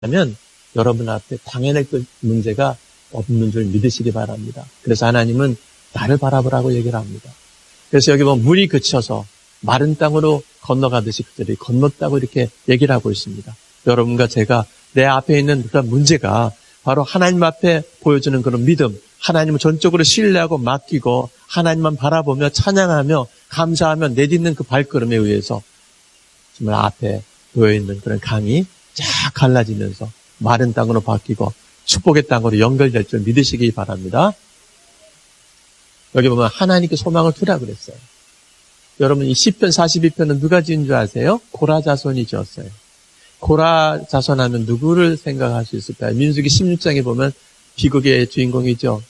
하면 여러분 앞에 당연할 문제가 없는 줄 믿으시기 바랍니다. 그래서 하나님은 나를 바라보라고 얘기를 합니다. 그래서 여기 보면 물이 그쳐서 마른 땅으로 건너가듯이 그들이 건넜다고 이렇게 얘기를 하고 있습니다. 여러분과 제가 내 앞에 있는 그런 문제가 바로 하나님 앞에 보여주는 그런 믿음, 하나님을 전적으로 신뢰하고 맡기고 하나님만 바라보며 찬양하며 감사하며 내딛는 그 발걸음에 의해서 정말 앞에 놓여있는 그런 강이 쫙 갈라지면서 마른 땅으로 바뀌고 축복의 땅으로 연결될 줄 믿으시기 바랍니다. 여기 보면 하나님께 소망을 두라 그랬어요. 여러분 이 시편 42편은 누가 지은 줄 아세요? 고라 자손이 지었어요. 고라 자손 하면 누구를 생각할 수 있을까요? 민수기 16장에 보면 비극의 주인공이죠.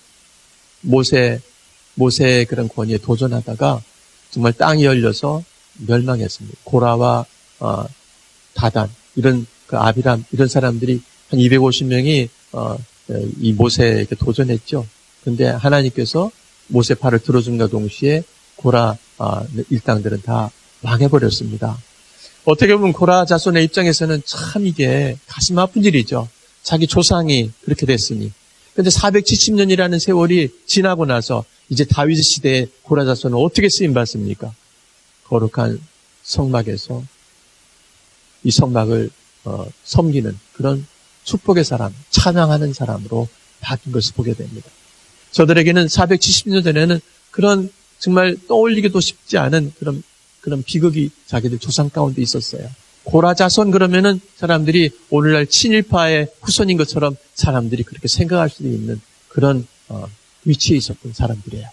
모세의 그런 권위에 도전하다가 정말 땅이 열려서 멸망했습니다. 고라와 다단 이런 그 아비람 이런 사람들이 한 250명이 이 모세에게 도전했죠. 근데 하나님께서 모세 팔을 들어준과 동시에 고라 일당들은 다 망해버렸습니다. 어떻게 보면 고라 자손의 입장에서는 참 이게 가슴 아픈 일이죠. 자기 조상이 그렇게 됐으니. 근데 470년이라는 세월이 지나고 나서 이제 다윗 시대에 고라 자손은 어떻게 쓰임받습니까? 거룩한 성막에서 이 성막을 섬기는 그런 축복의 사람, 찬양하는 사람으로 바뀐 것을 보게 됩니다. 저들에게는 470년 전에는 그런 정말 떠올리기도 쉽지 않은 그런 비극이 자기들 조상 가운데 있었어요. 고라 자손 그러면은 사람들이 오늘날 친일파의 후손인 것처럼 사람들이 그렇게 생각할 수도 있는 그런 위치에 있었던 사람들이에요.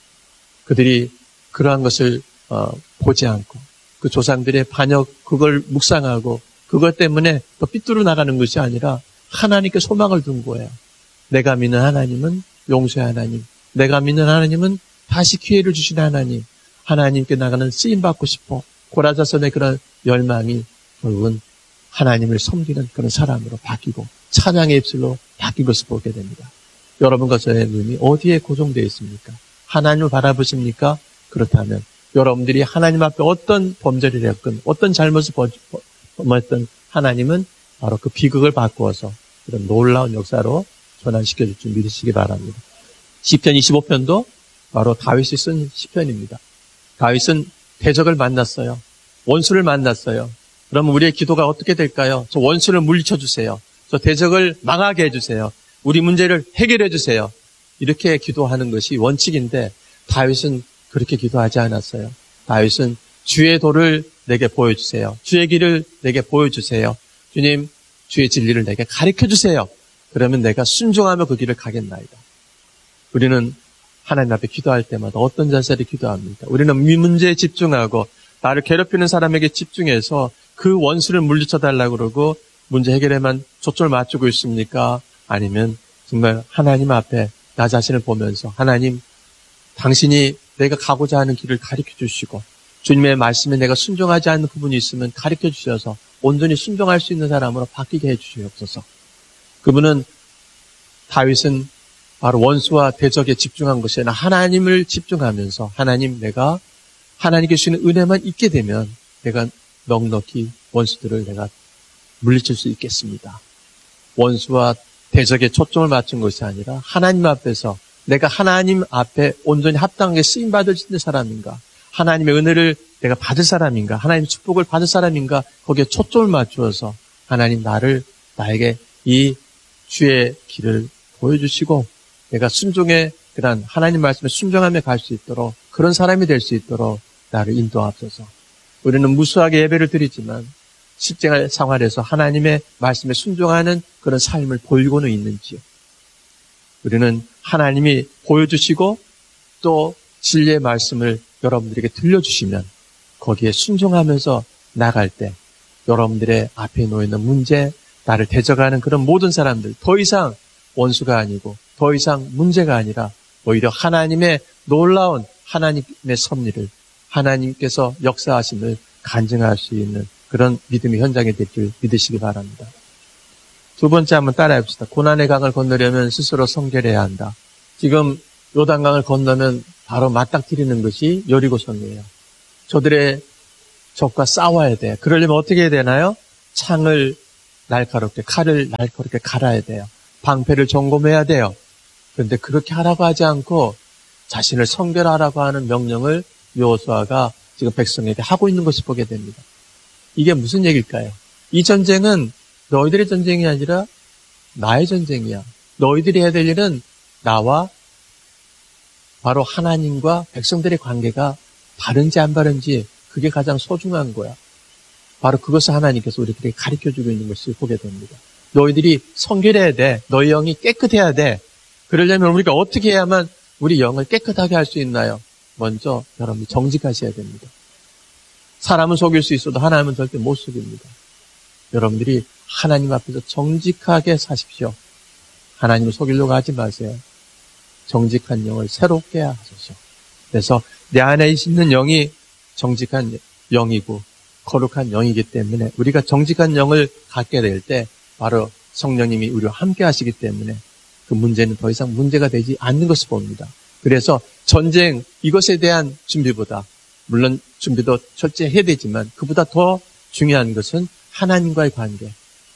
그들이 그러한 것을 보지 않고 그 조상들의 반역 그걸 묵상하고 그것 때문에 더 삐뚤어 나가는 것이 아니라 하나님께 소망을 둔 거예요. 내가 믿는 하나님은 용서의 하나님, 내가 믿는 하나님은 다시 기회를 주시는 하나님, 하나님께 나가는 쓰임받고 싶어. 고라 자손의 그런 열망이 결국은 하나님을 섬기는 그런 사람으로 바뀌고 찬양의 입술로 바뀐 것을 보게 됩니다. 여러분과 저의 눈이 어디에 고정되어 있습니까? 하나님을 바라보십니까? 그렇다면 여러분들이 하나님 앞에 어떤 범죄를 했건 어떤 잘못을 범했던 하나님은 바로 그 비극을 바꾸어서 그런 놀라운 역사로 전환시켜줄 줄 믿으시기 바랍니다. 시편 25편도 바로 다윗이 쓴 시편입니다. 다윗은 대적을 만났어요. 원수를 만났어요. 그러면 우리의 기도가 어떻게 될까요? 저 원수를 물리쳐 주세요. 저 대적을 망하게 해주세요. 우리 문제를 해결해 주세요. 이렇게 기도하는 것이 원칙인데 다윗은 그렇게 기도하지 않았어요. 다윗은 주의 도를 내게 보여주세요. 주의 길을 내게 보여주세요. 주님, 주의 진리를 내게 가르쳐주세요. 그러면 내가 순종하며 그 길을 가겠나이다. 우리는 하나님 앞에 기도할 때마다 어떤 자세로 기도합니까? 우리는 이 문제에 집중하고 나를 괴롭히는 사람에게 집중해서 그 원수를 물리쳐달라고 그러고 문제 해결에만 초점을 맞추고 있습니까? 아니면 정말 하나님 앞에 나 자신을 보면서 하나님, 당신이 내가 가고자 하는 길을 가르쳐 주시고 주님의 말씀에 내가 순종하지 않는 부분이 있으면 가르쳐 주셔서 온전히 순종할 수 있는 사람으로 바뀌게 해주시옵소서. 그분은 다윗은 바로 원수와 대적에 집중한 것이 아니라 하나님을 집중하면서 하나님 내가 하나님께 주시는 은혜만 있게 되면 내가 넉넉히 원수들을 내가 물리칠 수 있겠습니다. 원수와 대적에 초점을 맞춘 것이 아니라 하나님 앞에서 내가 하나님 앞에 온전히 합당하게 쓰임받을 수 있는 사람인가, 하나님의 은혜를 내가 받을 사람인가, 하나님의 축복을 받을 사람인가, 거기에 초점을 맞추어서 하나님 나에게 이 주의 길을 보여주시고 내가 순종의 그런 하나님 말씀에 순종하며 갈 수 있도록 그런 사람이 될 수 있도록 나를 인도하옵소서. 우리는 무수하게 예배를 드리지만 실생활 생활에서 하나님의 말씀에 순종하는 그런 삶을 보이고는 있는지요. 우리는 하나님이 보여주시고 또 진리의 말씀을 여러분들에게 들려주시면 거기에 순종하면서 나갈 때 여러분들의 앞에 놓여있는 문제, 나를 대적하는 그런 모든 사람들 더 이상 원수가 아니고 더 이상 문제가 아니라 오히려 하나님의 놀라운 하나님의 섭리를 하나님께서 역사하심을 간증할 수 있는 그런 믿음의 현장이 될 줄 믿으시기 바랍니다. 두 번째 한번 따라해 봅시다. 고난의 강을 건너려면 스스로 성결해야 한다. 지금 요단강을 건너면 바로 맞닥뜨리는 것이 여리고성이에요. 저들의 적과 싸워야 돼. 그러려면 어떻게 해야 되나요? 창을 날카롭게 칼을 날카롭게 갈아야 돼요. 방패를 점검해야 돼요. 그런데 그렇게 하라고 하지 않고 자신을 성결하라고 하는 명령을 여호수아가 지금 백성에게 하고 있는 것을 보게 됩니다. 이게 무슨 얘기일까요? 이 전쟁은 너희들의 전쟁이 아니라 나의 전쟁이야. 너희들이 해야 될 일은 나와 바로 하나님과 백성들의 관계가 바른지 안 바른지 그게 가장 소중한 거야. 바로 그것을 하나님께서 우리들에게 가르쳐주고 있는 것을 보게 됩니다. 너희들이 성결해야 돼. 너희 영이 깨끗해야 돼. 그러려면 우리가 어떻게 해야만 우리 영을 깨끗하게 할 수 있나요? 먼저 여러분이 정직하셔야 됩니다. 사람은 속일 수 있어도 하나님은 절대 못 속입니다. 여러분들이 하나님 앞에서 정직하게 사십시오. 하나님을 속이려고 하지 마세요. 정직한 영을 새롭게 하소서. 그래서 내 안에 있는 영이 정직한 영이고 거룩한 영이기 때문에 우리가 정직한 영을 갖게 될 때 바로 성령님이 우리와 함께 하시기 때문에 그 문제는 더 이상 문제가 되지 않는 것을 봅니다. 그래서 전쟁 이것에 대한 준비보다 물론 준비도 철저히 해야 되지만 그보다 더 중요한 것은 하나님과의 관계,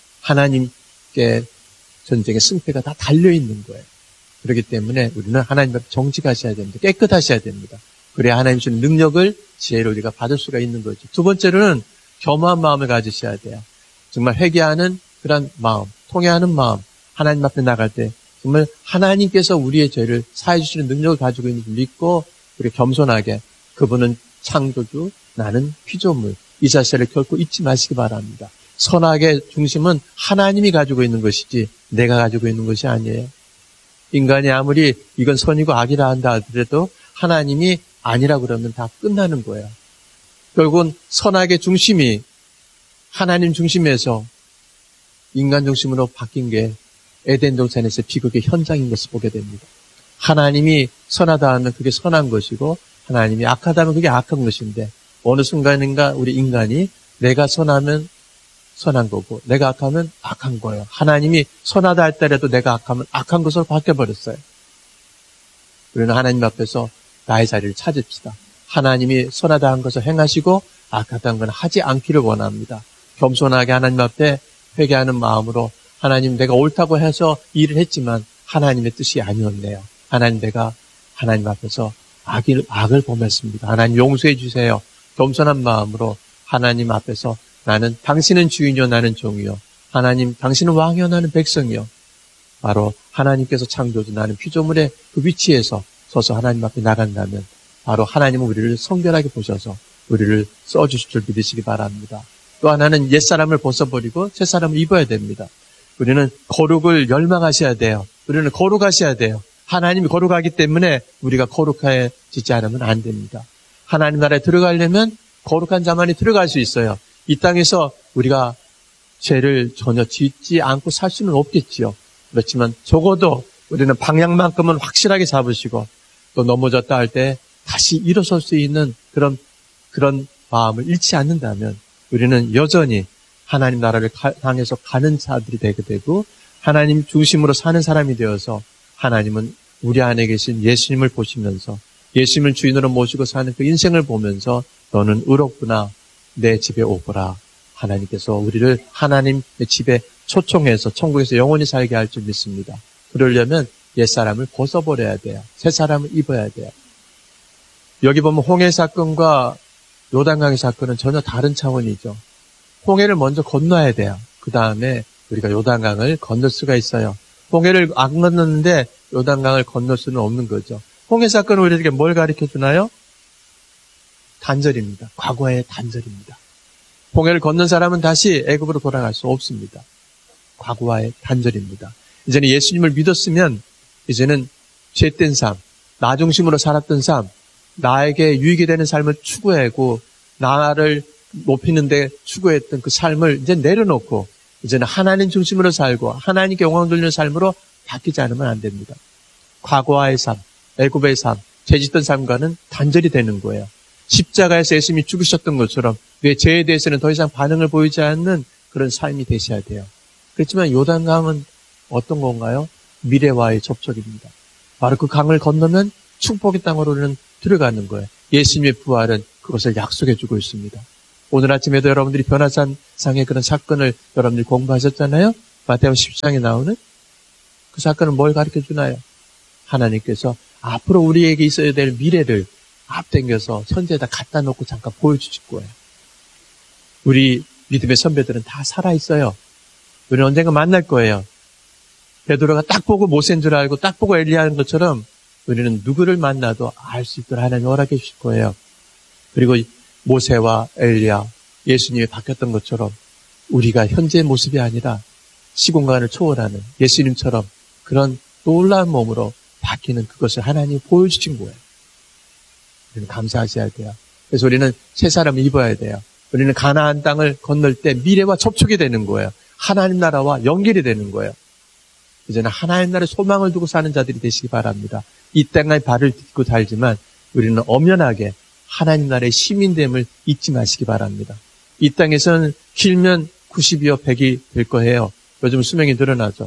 하나님께 전쟁의 승패가 다 달려있는 거예요. 그렇기 때문에 우리는 하나님 앞에 정직하셔야 됩니다. 깨끗하셔야 됩니다. 그래야 하나님 주는 능력을, 지혜를 우리가 받을 수가 있는 거죠. 두 번째로는 겸허한 마음을 가지셔야 돼요. 정말 회개하는 그런 마음, 통회하는 마음, 하나님 앞에 나갈 때 정말 하나님께서 우리의 죄를 사해 주시는 능력을 가지고 있는 줄 믿고 우리 겸손하게 그분은 창조주, 나는 피조물, 이 사실을 결코 잊지 마시기 바랍니다. 선악의 중심은 하나님이 가지고 있는 것이지 내가 가지고 있는 것이 아니에요. 인간이 아무리 이건 선이고 악이라 한다 하더라도 하나님이 아니라 그러면 다 끝나는 거예요. 결국은 선악의 중심이 하나님 중심에서 인간 중심으로 바뀐 게 에덴 동산에서 비극의 현장인 것을 보게 됩니다. 하나님이 선하다 하면 그게 선한 것이고 하나님이 악하다 하면 그게 악한 것인데 어느 순간인가 우리 인간이 내가 선하면 선한 거고 내가 악하면 악한 거예요. 하나님이 선하다 할때라도 내가 악하면 악한 것으로 바뀌어버렸어요. 우리는 하나님 앞에서 나의 자리를 찾읍시다. 하나님이 선하다 한 것을 행하시고 악하다 한 건 하지 않기를 원합니다. 겸손하게 하나님 앞에 회개하는 마음으로 하나님 내가 옳다고 해서 일을 했지만 하나님의 뜻이 아니었네요. 내가 하나님 앞에서 악을 범했습니다. 하나님 용서해 주세요. 겸손한 마음으로 하나님 앞에서 나는 당신은 주인이요 나는 종이요. 하나님 당신은 왕이요 나는 백성이요. 바로 하나님께서 창조주 나는 피조물의 그 위치에서 서서 하나님 앞에 나간다면 바로 하나님은 우리를 성결하게 보셔서 우리를 써주실 줄 믿으시기 바랍니다. 또 하나는 옛사람을 벗어버리고 새사람을 입어야 됩니다. 우리는 거룩을 열망하셔야 돼요. 우리는 거룩하셔야 돼요. 하나님이 거룩하기 때문에 우리가 거룩해지지 않으면 안 됩니다. 하나님 나라에 들어가려면 거룩한 자만이 들어갈 수 있어요. 이 땅에서 우리가 죄를 전혀 짓지 않고 살 수는 없겠지요. 그렇지만 적어도 우리는 방향만큼은 확실하게 잡으시고 또 넘어졌다 할 때 다시 일어설 수 있는 그런 마음을 잃지 않는다면 우리는 여전히 하나님 나라를 향해서 가는 자들이 되게 되고 하나님 중심으로 사는 사람이 되어서 하나님은 우리 안에 계신 예수님을 보시면서 예수님을 주인으로 모시고 사는 그 인생을 보면서 너는 의롭구나 내 집에 오거라. 하나님께서 우리를 하나님의 집에 초청해서 천국에서 영원히 살게 할 줄 믿습니다. 그러려면 옛사람을 벗어버려야 돼요. 새사람을 입어야 돼요. 여기 보면 홍해 사건과 요단강의 사건은 전혀 다른 차원이죠. 홍해를 먼저 건너야 돼요. 그 다음에 우리가 요단강을 건널 수가 있어요. 홍해를 안 건넜는데 요단강을 건널 수는 없는 거죠. 홍해 사건은 우리에게 뭘 가르쳐 주나요? 단절입니다. 과거의 단절입니다. 홍해를 건넌 사람은 다시 애굽으로 돌아갈 수 없습니다. 과거와의 단절입니다. 이제는 예수님을 믿었으면 이제는 죄된 삶, 나 중심으로 살았던 삶, 나에게 유익이 되는 삶을 추구하고 나를 높이는데 추구했던 그 삶을 이제 내려놓고 이제는 하나님 중심으로 살고 하나님께 영광 돌리는 삶으로 바뀌지 않으면 안 됩니다. 과거와의 삶, 애굽의 삶, 죄짓던 삶과는 단절이 되는 거예요. 십자가에서 예수님이 죽으셨던 것처럼 내 죄에 대해서는 더 이상 반응을 보이지 않는 그런 삶이 되셔야 돼요. 그렇지만 요단강은 어떤 건가요? 미래와의 접촉입니다. 바로 그 강을 건너면 축복의 땅으로는 들어가는 거예요. 예수님의 부활은 그것을 약속해 주고 있습니다. 오늘 아침에도 여러분들이 변화산상의 그런 사건을 여러분들이 공부하셨잖아요. 마태복음 10장에 나오는 그 사건은 뭘 가르쳐 주나요? 하나님께서 앞으로 우리에게 있어야 될 미래를 앞당겨서 선지에다 갖다 놓고 잠깐 보여주실 거예요. 우리 믿음의 선배들은 다 살아있어요. 우리는 언젠가 만날 거예요. 베드로가 딱 보고 모세인 줄 알고 딱 보고 엘리야 하는 것처럼 우리는 누구를 만나도 알 수 있도록 하나님 허락해 주실 거예요. 그리고 모세와 엘리야, 예수님이 바뀌었던 것처럼 우리가 현재의 모습이 아니라 시공간을 초월하는 예수님처럼 그런 놀라운 몸으로 바뀌는 그것을 하나님이 보여주신 거예요. 우리는 감사하셔야 돼요. 그래서 우리는 새 사람을 입어야 돼요. 우리는 가나안 땅을 건널 때 미래와 접촉이 되는 거예요. 하나님 나라와 연결이 되는 거예요. 이제는 하나님 나라에 소망을 두고 사는 자들이 되시기 바랍니다. 이 땅에 발을 딛고 살지만 우리는 엄연하게 하나님 나라의 시민됨을 잊지 마시기 바랍니다. 이 땅에서는 길면 90이요 100이 될 거예요. 요즘 수명이 늘어나죠.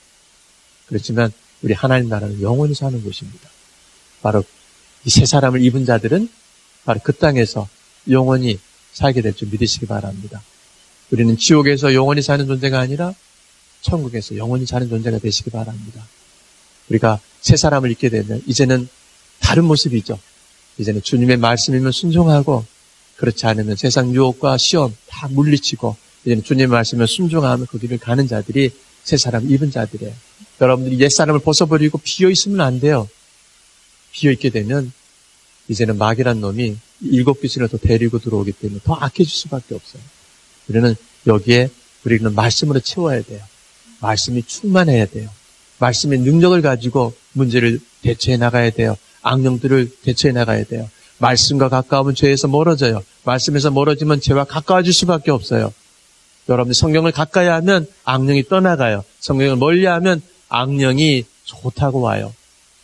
그렇지만 우리 하나님 나라는 영원히 사는 곳입니다. 바로 이 새 사람을 입은 자들은 바로 그 땅에서 영원히 살게 될 줄 믿으시기 바랍니다. 우리는 지옥에서 영원히 사는 존재가 아니라 천국에서 영원히 사는 존재가 되시기 바랍니다. 우리가 새 사람을 입게 되면 이제는 다른 모습이죠. 이제는 주님의 말씀이면 순종하고 그렇지 않으면 세상 유혹과 시험 다 물리치고 이제는 주님의 말씀이면 순종하면 그 길을 가는 자들이 새 사람을 입은 자들이에요. 여러분들이 옛 사람을 벗어버리고 비어있으면 안 돼요. 비어있게 되면 이제는 마귀란 놈이 7귀신을 더 데리고 들어오기 때문에 더 악해질 수밖에 없어요. 우리는 여기에 우리는 말씀으로 채워야 돼요. 말씀이 충만해야 돼요. 말씀의 능력을 가지고 문제를 대처해 나가야 돼요. 악령들을 대처해 나가야 돼요. 말씀과 가까우면 죄에서 멀어져요. 말씀에서 멀어지면 죄와 가까워질 수밖에 없어요. 여러분들 성경을 가까이 하면 악령이 떠나가요. 성경을 멀리하면 악령이 좋다고 와요.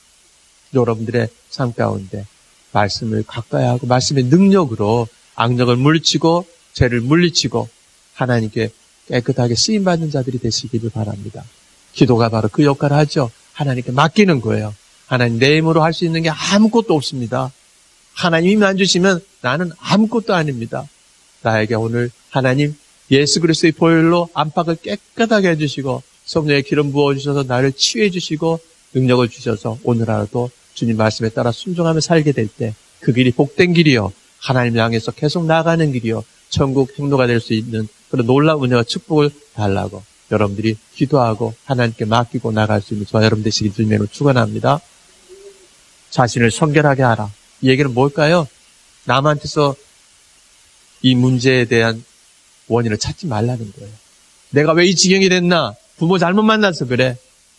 여러분들의 삶 가운데 말씀을 가까이 하고 말씀의 능력으로 악령을 물리치고 죄를 물리치고 하나님께 깨끗하게 쓰임받는 자들이 되시기를 바랍니다. 기도가 바로 그 역할을 하죠. 하나님께 맡기는 거예요. 하나님 내 힘으로 할 수 있는 게 아무것도 없습니다. 하나님이 안 주시면 나는 아무것도 아닙니다. 나에게 오늘 하나님 예수 그리스도의 보혈로 안팎을 깨끗하게 해주시고 성령의 기름 부어주셔서 나를 치유해 주시고 능력을 주셔서 오늘 하루도 주님 말씀에 따라 순종하며 살게 될 때 그 길이 복된 길이요. 하나님 향해서 계속 나가는 길이요. 천국 행로가 될 수 있는 그런 놀라운 은혜와 축복을 달라고 여러분들이 기도하고 하나님께 맡기고 나갈 수 있는 저와 여러분 되시길 주님으로 축원합니다. 자신을 성결하게 하라. 이 얘기는 뭘까요? 남한테서 이 문제에 대한 원인을 찾지 말라는 거예요. 내가 왜 이 지경이 됐나? 부모 잘못 만나서 그래.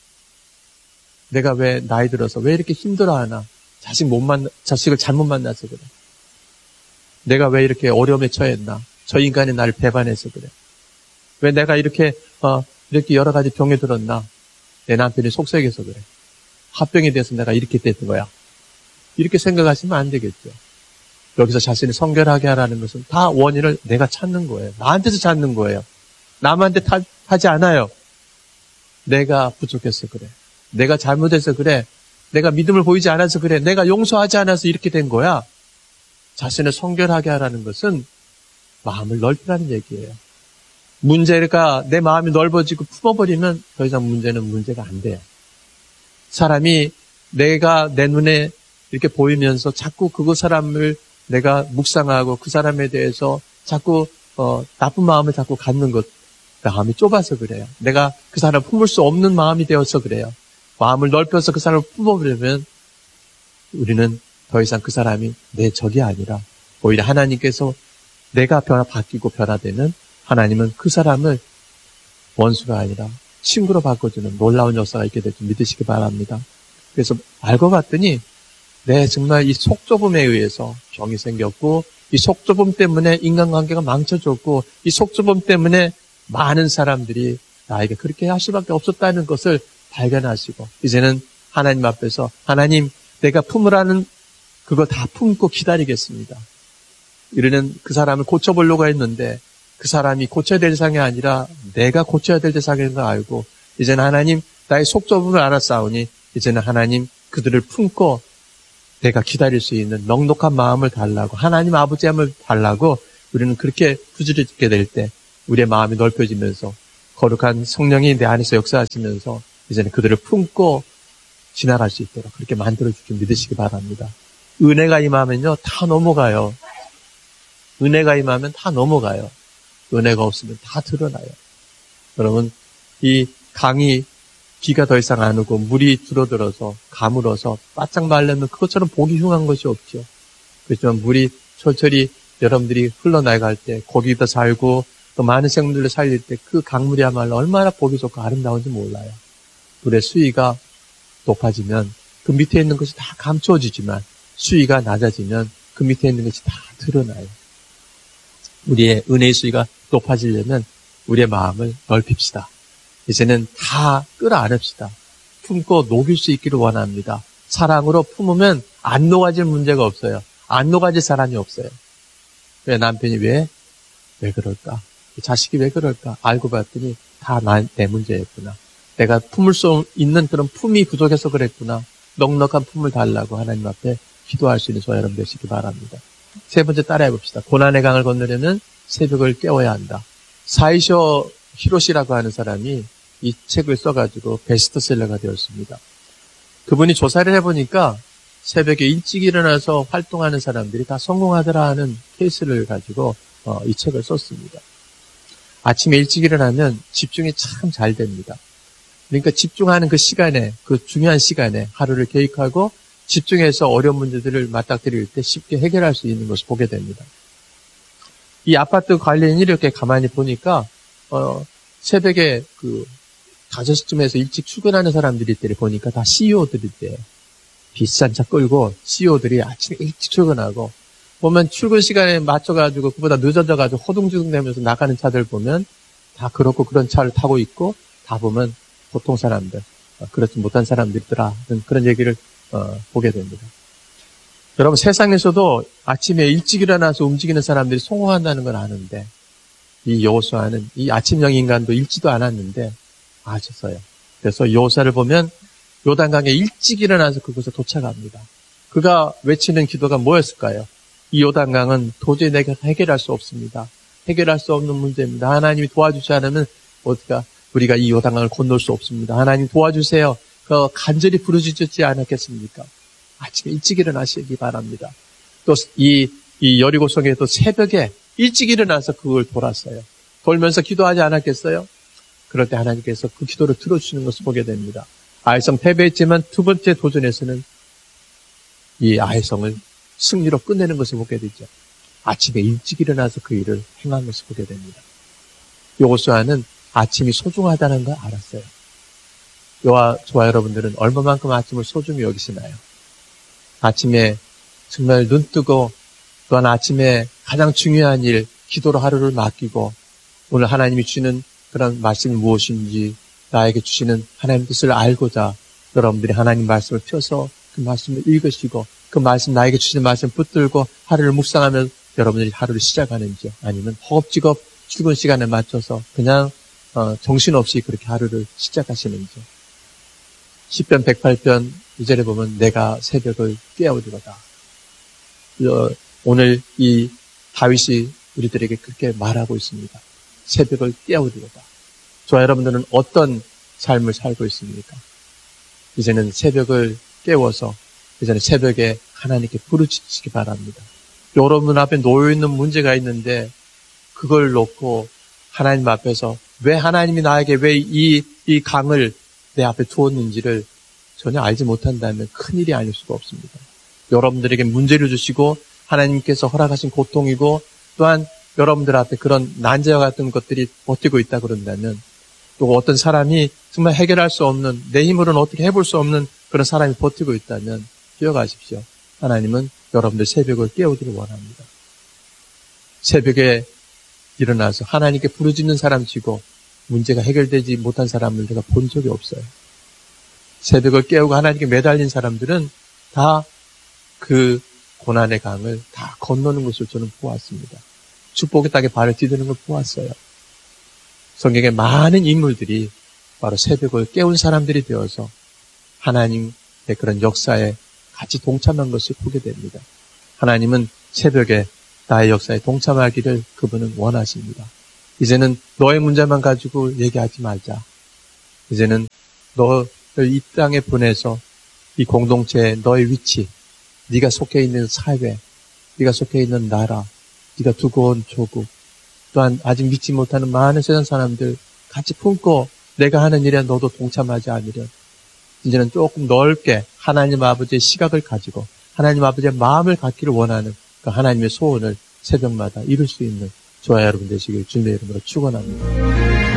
내가 왜 나이 들어서 왜 이렇게 힘들어하나? 자식을 잘못 만나서 그래. 내가 왜 이렇게 어려움에 처했나? 저 인간이 나를 배반해서 그래. 왜 내가 이렇게 여러 가지 병에 들었나? 내 남편이 속썩여서 그래. 합병이 돼서 내가 이렇게 됐던 거야. 이렇게 생각하시면 안 되겠죠. 여기서 자신을 성결하게 하라는 것은 다 원인을 내가 찾는 거예요. 나한테서 찾는 거예요. 남한테 하지 않아요. 내가 부족해서 그래. 내가 잘못해서 그래. 내가 믿음을 보이지 않아서 그래. 내가 용서하지 않아서 이렇게 된 거야. 자신을 성결하게 하라는 것은 마음을 넓히라는 얘기예요. 문제가 내 마음이 넓어지고 품어버리면 더 이상 문제는 문제가 안 돼요. 사람이 내가 내 눈에 이렇게 보이면서 자꾸 그 사람을 내가 묵상하고 그 사람에 대해서 자꾸 나쁜 마음을 자꾸 갖는 것, 마음이 좁아서 그래요. 내가 그 사람을 품을 수 없는 마음이 되어서 그래요. 마음을 넓혀서 그 사람을 품어버리면 우리는 더 이상 그 사람이 내 적이 아니라 오히려 하나님께서 내가 바뀌고 변화되는 하나님은 그 사람을 원수가 아니라 친구로 바꿔주는 놀라운 역사가 있게 될 줄 믿으시기 바랍니다. 그래서 알고 봤더니 정말 이 속좁음에 의해서 병이 생겼고 이 속좁음 때문에 인간관계가 망쳐졌고 이 속좁음 때문에 많은 사람들이 나에게 그렇게 할 수밖에 없었다는 것을 발견하시고 이제는 하나님 앞에서 하나님 내가 품으라는 그거 다 품고 기다리겠습니다. 이러는 그 사람을 고쳐보려고 했는데 그 사람이 고쳐야 될 대상이 아니라 내가 고쳐야 될 대상인 걸 알고 이제는 하나님 나의 속좁음을 알았사오니 이제는 하나님 그들을 품고 내가 기다릴 수 있는 넉넉한 마음을 달라고 하나님 아버지 함을 달라고 우리는 그렇게 부지런하게 될 때 우리의 마음이 넓혀지면서 거룩한 성령이 내 안에서 역사하시면서 이제는 그들을 품고 지나갈 수 있도록 그렇게 만들어줄 줄 믿으시기 바랍니다. 은혜가 임하면요, 다 넘어가요. 은혜가 임하면 다 넘어가요. 은혜가 없으면 다 드러나요. 여러분, 이 강이 비가 더 이상 안 오고 물이 줄어들어서 가물어서 바짝 말려면 그것처럼 보기 흉한 것이 없죠. 그렇지만 물이 철철이 여러분들이 흘러나갈 때 거기다 살고 또 많은 생물들을 살릴 때 그 강물이야말로 얼마나 보기 좋고 아름다운지 몰라요. 물의 수위가 높아지면 그 밑에 있는 것이 다 감추어지지만 수위가 낮아지면 그 밑에 있는 것이 다 드러나요. 우리의 은혜의 수위가 높아지려면 우리의 마음을 넓힙시다. 이제는 다 끌어안읍시다. 품고 녹일 수 있기를 원합니다. 사랑으로 품으면 안 녹아질 문제가 없어요. 안 녹아질 사람이 없어요. 왜 남편이 왜 그럴까? 자식이 왜 그럴까? 알고 봤더니 다 내 문제였구나. 내가 품을 수 있는 그런 품이 부족해서 그랬구나. 넉넉한 품을 달라고 하나님 앞에 기도할 수 있는 저와 여러분 되시기 바랍니다. 세 번째 따라해 봅시다. 고난의 강을 건너려면 새벽을 깨워야 한다. 사이쇼 히로시라고 하는 사람이 이 책을 써가지고 베스트셀러가 되었습니다. 그분이 조사를 해보니까 새벽에 일찍 일어나서 활동하는 사람들이 다 성공하더라 하는 케이스를 가지고 이 책을 썼습니다. 아침에 일찍 일어나면 집중이 참 잘 됩니다. 그러니까 집중하는 그 시간에, 그 중요한 시간에 하루를 계획하고 집중해서 어려운 문제들을 맞닥뜨릴 때 쉽게 해결할 수 있는 것을 보게 됩니다. 이 아파트 관리인이 이렇게 가만히 보니까 새벽에 5시쯤에서 일찍 출근하는 사람들이 있더니 보니까 다 CEO들이대요. 비싼 차 끌고 CEO들이 아침에 일찍 출근하고 보면 출근 시간에 맞춰가지고 그보다 늦어져가지고 허둥지둥대면서 나가는 차들 보면 다 그렇고 그런 차를 타고 있고 다 보면 보통 사람들, 그렇지 못한 사람들이더라. 그런 얘기를 보게 됩니다. 여러분 세상에서도 아침에 일찍 일어나서 움직이는 사람들이 성공한다는 걸 아는데 이 여호수아는 이 아침형 인간도 읽지도 않았는데 아셨어요. 그래서 여호수아를 보면 요단강에 일찍 일어나서 그곳에 도착합니다. 그가 외치는 기도가 뭐였을까요? 이 요단강은 도저히 내가 해결할 수 없습니다. 해결할 수 없는 문제입니다. 하나님이 도와주지 않으면 우리가 이 요단강을 건널 수 없습니다. 하나님 도와주세요. 간절히 부르짖지 않았겠습니까? 아침에 일찍 일어나시기 바랍니다. 또 이 여리고성에 또 새벽에 일찍 일어나서 그걸 돌았어요. 돌면서 기도하지 않았겠어요? 그럴 때 하나님께서 그 기도를 들어주시는 것을 보게 됩니다. 아이성 패배했지만 두 번째 도전에서는 이 아이성을 승리로 끝내는 것을 보게 되죠. 아침에 일찍 일어나서 그 일을 행한 것을 보게 됩니다. 여호수아는 아침이 소중하다는 걸 알았어요. 저와 여러분들은 얼마만큼 아침을 소중히 여기시나요? 아침에 정말 눈 뜨고 또한 아침에 가장 중요한 일, 기도로 하루를 맡기고 오늘 하나님이 주시는 그런 말씀이 무엇인지 나에게 주시는 하나님 뜻을 알고자 여러분들이 하나님 말씀을 펴서 그 말씀을 읽으시고 그 말씀 나에게 주시는 말씀 붙들고 하루를 묵상하며 여러분들이 하루를 시작하는지 아니면 허겁지겁 출근 시간에 맞춰서 그냥 정신없이 그렇게 하루를 시작하시는지. 시편 108편 2절에 보면 내가 새벽을 깨우리로다. 오늘 이 다윗이 우리들에게 그렇게 말하고 있습니다. 새벽을 깨우리로다. 저와 여러분들은 어떤 삶을 살고 있습니까? 이제는 새벽을 깨워서 이제는 새벽에 하나님께 부르짖으시기 바랍니다. 여러분 앞에 놓여있는 문제가 있는데 그걸 놓고 하나님 앞에서 왜 하나님이 나에게 왜 이 강을 내 앞에 두었는지를 전혀 알지 못한다면 큰일이 아닐 수가 없습니다. 여러분들에게 문제를 주시고 하나님께서 허락하신 고통이고 또한 여러분들 앞에 그런 난제와 같은 것들이 버티고 있다 그런다면 또 어떤 사람이 정말 해결할 수 없는 내 힘으로는 어떻게 해볼 수 없는 그런 사람이 버티고 있다면 기억하십시오. 하나님은 여러분들 새벽을 깨우기를 원합니다. 새벽에 일어나서 하나님께 부르짖는 사람치고 문제가 해결되지 못한 사람을 제가 본 적이 없어요. 새벽을 깨우고 하나님께 매달린 사람들은 다 그 고난의 강을 다 건너는 것을 저는 보았습니다. 축복의 땅에 발을 디디는 걸 보았어요. 성경에 많은 인물들이 바로 새벽을 깨운 사람들이 되어서 하나님의 그런 역사에 같이 동참한 것을 보게 됩니다. 하나님은 새벽에 나의 역사에 동참하기를 그분은 원하십니다. 이제는 너의 문제만 가지고 얘기하지 말자. 이제는 너를 이 땅에 보내서 이 공동체에 너의 위치, 네가 속해 있는 사회, 네가 속해 있는 나라, 네가 두고 온 조국, 또한 아직 믿지 못하는 많은 세상 사람들 같이 품고 내가 하는 일에 너도 동참하지 않으련 이제는 조금 넓게 하나님 아버지의 시각을 가지고 하나님 아버지의 마음을 갖기를 원하는 그 하나님의 소원을 새벽마다 이룰 수 있는 저와 여러분 되시길 주님의 이름으로 축원합니다.